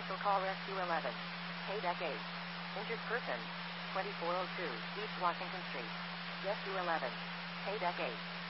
Cancel call Rescue 11. Paydeck 8. Injured person. 2402 East Washington Street. Rescue 11. Paydeck 8.